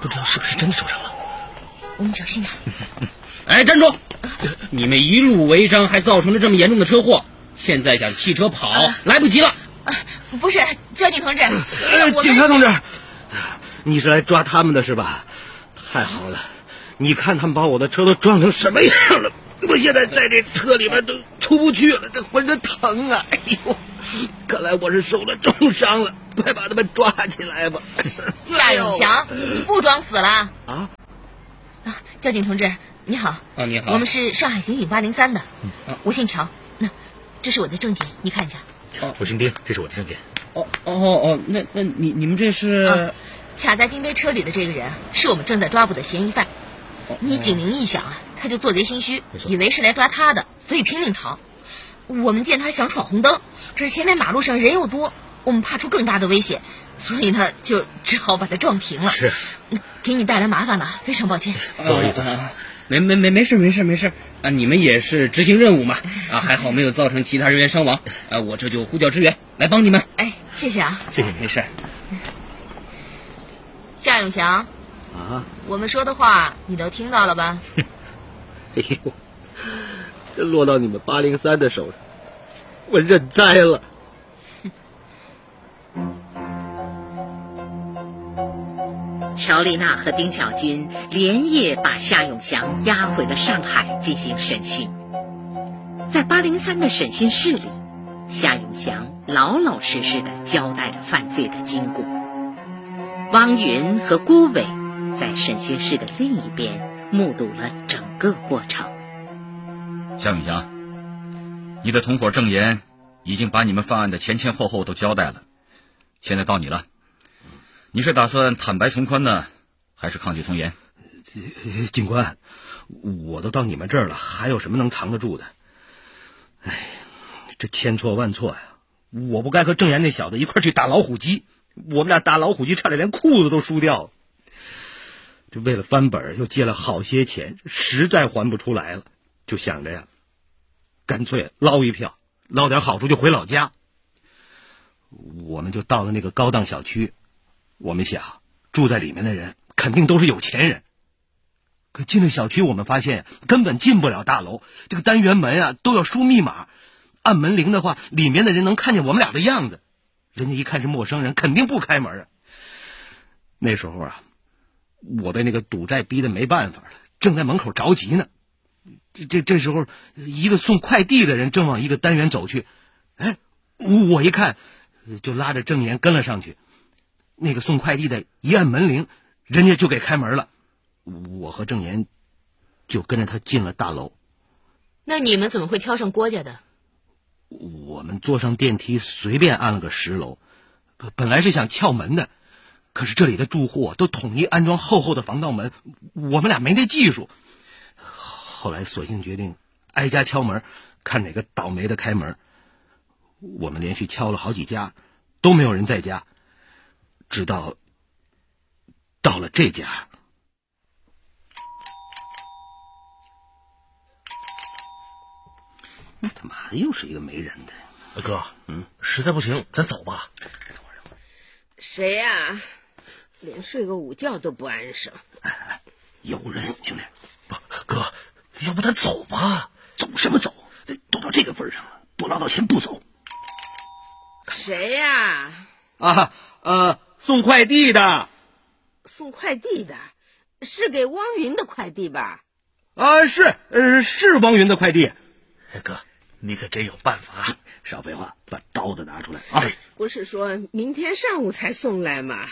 不知道是不是真的受伤了。 我们小心点。 哎，站住！你们一路违章，还造成了这么严重的车祸，现在想弃车跑，来不及了。 不是，交警同志， 警察同志，你是来抓他们的是吧？太好了，你看他们把我的车都撞成什么样了，我现在在这车里边都出不去了，这浑身疼啊！哎呦，看来我是受了重伤了，快把他们抓起来吧。 夏永强，你不装死了啊？ 交警同志你好。 你好， 我们是上海刑警803的。我姓乔，那这是我的证件，你看一下。 我姓丁，这是我的证件。 那你们这是？ 卡在金杯车里的这个人是我们正在抓捕的嫌疑犯。你警铃一响他就做贼心虚，以为是来抓他的，所以拼命逃。我们见他想闯红灯，可是前面马路上人又多，我们怕出更大的危险，所以呢就只好把他撞停了。 是， 给你带来麻烦了，非常抱歉。 不好意思。 没事啊！你们也是执行任务嘛啊，还好没有造成其他人员伤亡啊！我这就呼叫支援来帮你们。 哎，谢谢啊。 谢谢，没事。 夏永祥我们说的话你都听到了吧？ 哎呦，这落到你们803的手上，我认栽了。 乔丽娜和丁小军连夜把夏永祥押回了上海进行审讯。在803的审讯室里，夏永祥老老实实地交代了犯罪的经过。汪云和郭伟在审讯室的另一边目睹了整个过程。 夏永祥，你的同伙郑岩已经把你们犯案的前前后后都交代了，现在到你了。你是打算坦白从宽呢，还是抗拒从严？ 警官，我都到你们这儿了，还有什么能藏得住的？哎，这千错万错呀！我不该和郑岩那小子一块去打老虎机，我们俩打老虎机差点连裤子都输掉了。这为了翻本又借了好些钱，实在还不出来了，就想着呀，干脆捞一票，捞点好处就回老家。我们就到了那个高档小区。我们想住在里面的人肯定都是有钱人，可进了小区我们发现根本进不了大楼，这个单元门都要输密码，按门铃的话里面的人能看见我们俩的样子，人家一看是陌生人肯定不开门。那时候我被那个赌债逼得没办法了，正在门口着急呢。这时候一个送快递的人正往一个单元走去，我一看就拉着郑岩跟了上去。那个送快递的一按门铃，人家就给开门了，我和郑岩就跟着他进了大楼。 那你们怎么会挑上郭家的？ 我们坐上电梯随便按了个10楼，本来是想撬门的，可是这里的住户都统一安装厚厚的防盗门，我们俩没那技术。后来索性决定挨家敲门，看哪个倒霉的开门。我们连续敲了好几家，都没有人在家。直到到了这家，他妈的又是一个没人的。 哥，实在不行咱走吧。 谁呀？连睡个午觉都不安生。 有人，兄弟。 不，哥，要不咱走吧？ 走什么走？都到这个份上了，不捞到钱不走。 谁呀？ 送快递的。 送快递的，是给汪云的快递吧？ 是汪云的快递。 哥，你可真有办法。 少废话，把刀子拿出来不是说明天上午才送来吗？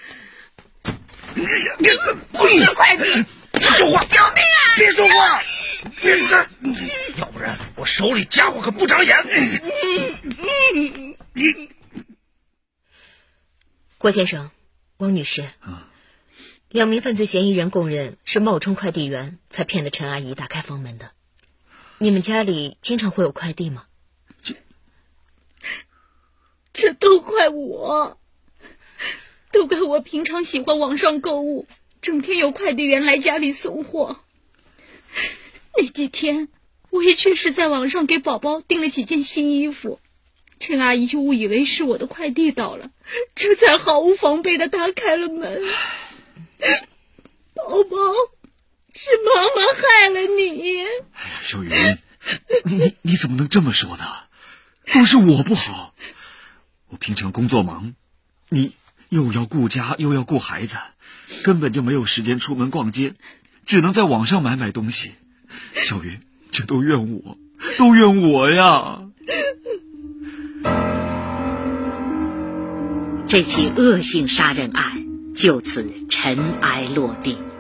不是快递！ 别说话！ 救命啊！ 别说话！别说， 要不然我手里家伙可不长眼。 郭先生，汪女士，2名犯罪嫌疑人供认是冒充快递员才骗得陈阿姨打开房门的。你们家里经常会有快递吗？ 这都怪我，都怪我平常喜欢网上购物，整天有快递员来家里送货。那几天我也确实在网上给宝宝订了几件新衣服，陈阿姨就误以为是我的快递到了，这才毫无防备地打开了门。 宝，是妈妈害了你。 哎呀，秀云，你怎么能这么说呢？都是我不好，我平常工作忙，你又要顾家又要顾孩子，根本就没有时间出门逛街，只能在网上买东西。秀云，这都怨我呀！ 这起恶性杀人案就此尘埃落定。